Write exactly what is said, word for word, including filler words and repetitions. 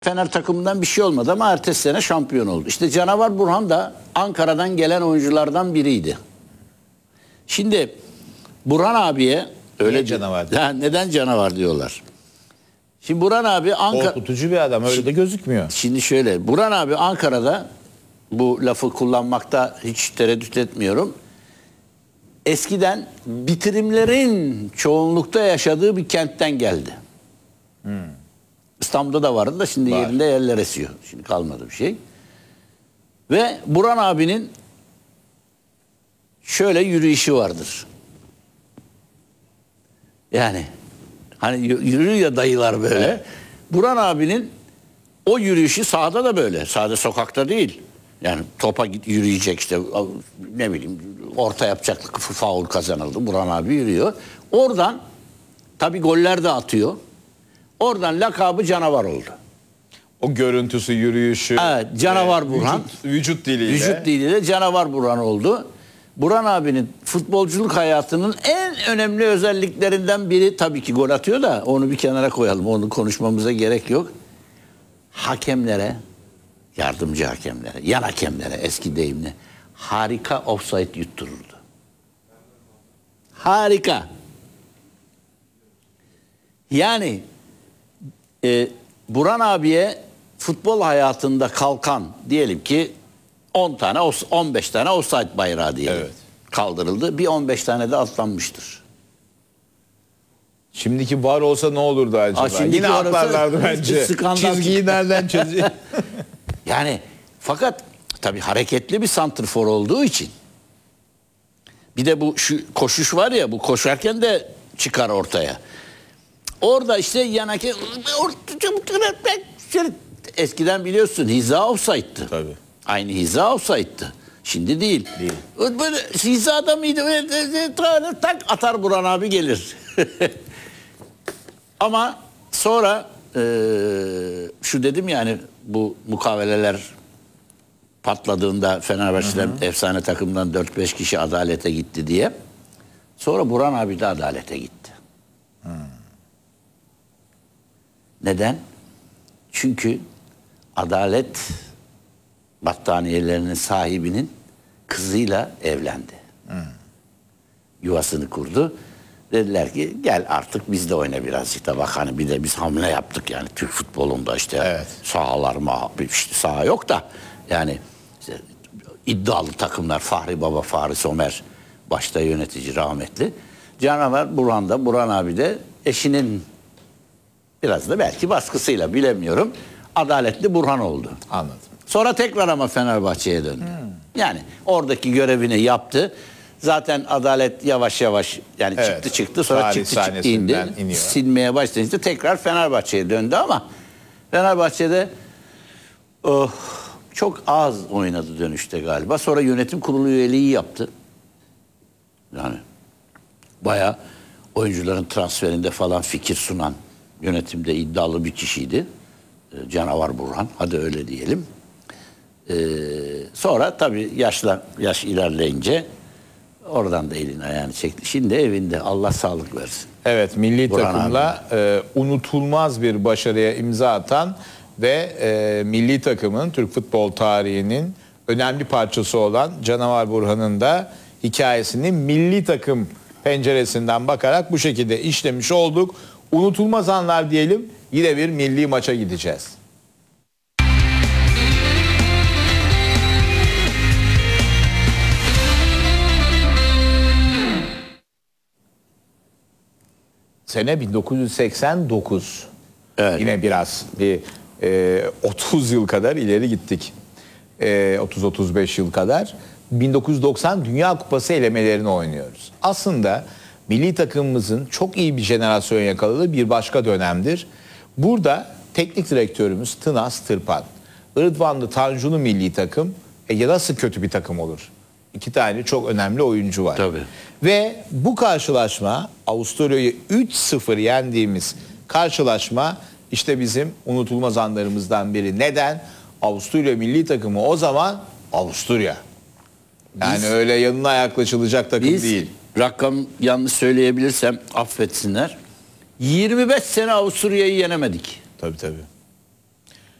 Fener takımından bir şey olmadı ama ertesi sene şampiyon oldu. İşte Canavar Burhan da Ankara'dan gelen oyunculardan biriydi. Şimdi Burhan abiye öyle Niye canavar diyor? Ya neden canavar diyorlar? Şimdi Burhan abi Ankara Korkutucu bir adam, öyle de gözükmüyor. Şimdi şöyle, Burhan abi Ankara'da, bu lafı kullanmakta hiç tereddüt etmiyorum, eskiden bitirimlerin çoğunlukta yaşadığı bir kentten geldi. Hmm. İstanbul'da da vardı da şimdi Var. yerinde yerler esiyor. Şimdi kalmadı bir şey. Ve Burhan abinin şöyle yürüyüşü vardır. Yani hani yürüyor ya dayılar böyle. Evet. Burhan abinin o yürüyüşü sahada da böyle. Sahada, sokakta değil. Yani topa yürüyecek işte, ne bileyim, orta yapacak, faul kazanıldı. Burhan abi yürüyor. Oradan tabii goller de atıyor. Oradan lakabı Canavar oldu. O görüntüsü, yürüyüşü. Evet, Canavar e, Burhan. Vücut, vücut diliyle. Vücut diliyle Canavar Burhan oldu. Burhan abinin futbolculuk hayatının en önemli özelliklerinden biri, tabii ki gol atıyor da onu bir kenara koyalım. Onu konuşmamıza gerek yok. Hakemlere, yardımcı hakemlere, yan hakemlere eski deyimle harika offside yuttururdu. Harika. Yani e, Burhan abiye futbol hayatında kalkan, diyelim ki on tane, on beş tane offside bayrağı diyelim. Evet. Kaldırıldı. Bir on beş tane de atlanmıştır. Şimdiki var olsa ne olurdu acaba? Aa, Yine atlarlardı bence. Çizgiyi nereden çiziyor? Yani fakat tabii hareketli bir santrfor olduğu için, bir de bu şu koşuş var ya, bu koşarken de çıkar ortaya. Orada işte yanaki eskiden biliyorsun hiza offside'tı. Tabii. Aynı hiza offside'tı. Şimdi değil. Değil. Böyle hizada mıydı? Tak atar Burhan abi gelir. Ama sonra e, şu dedim yani, bu mukaveleler patladığında Fenerbahçe'den, efsane takımdan dört beş kişi adalete gitti diye. Sonra Burhan abi de adalete gitti. Hmm. Neden? Çünkü adalet battaniyelerinin sahibinin kızıyla evlendi. Hmm. Yuvasını kurdu. Dediler ki gel artık biz de oyna birazcık da bak, hani bir de biz hamle yaptık yani Türk futbolunda işte, evet. Sahalar mı, işte saha yok da yani işte iddialı takımlar, Fahri Baba, Fahri Somer başta yönetici rahmetli. Canavar Burhan da, Burhan abi de eşinin biraz da belki baskısıyla, bilemiyorum, adaletli Burhan oldu. Anladım. Sonra tekrar ama Fenerbahçe'ye döndü. Hmm. Yani oradaki görevini yaptı. Zaten adalet yavaş yavaş yani evet, çıktı çıktı sonra Tarih çıktı çıktı indi. iniyor. Silmeye başlayınca tekrar Fenerbahçe'ye döndü ama Fenerbahçe'de oh, çok az oynadı dönüşte galiba. Sonra yönetim kurulu üyeliği yaptı. Yani bayağı oyuncuların transferinde falan fikir sunan, yönetimde iddialı bir kişiydi. Canavar Burhan, hadi öyle diyelim. Ee, sonra tabii yaşla yaş ilerleyince oradan da elini ayağını çekti. Şimdi evinde, Allah sağlık versin. Evet, milli Burhan takımla e, unutulmaz bir başarıya imza atan ve e, milli takımın Türk futbol tarihinin önemli parçası olan Canavar Burhan'ın da hikayesini milli takım penceresinden bakarak bu şekilde işlemiş olduk. Unutulmaz anlar diyelim. Yine bir milli maça gideceğiz. Sene bin dokuz yüz seksen dokuz. Evet. Yine biraz bir e, otuz yıl kadar ileri gittik. E, otuz otuz beş yıl kadar. bin dokuz yüz doksan Dünya Kupası elemelerini oynuyoruz. Aslında milli takımımızın çok iyi bir jenerasyon yakaladığı bir başka dönemdir. Burada teknik direktörümüz Tınas Tırpan, Rıdvanlı Tanju'lu milli takım, e ya nasıl kötü bir takım olur? İki tane çok önemli oyuncu var. Tabii. Ve bu karşılaşma, Avusturya'yı üç sıfır yendiğimiz karşılaşma işte bizim unutulmaz anlarımızdan biri. Neden? Avusturya milli takımı o zaman Avusturya. Yani biz, öyle yanına yaklaşılacak takım biz, değil. Rakam yanlış söyleyebilirsem affetsinler. yirmi beş sene Avusturya'yı yenemedik. Tabii tabii.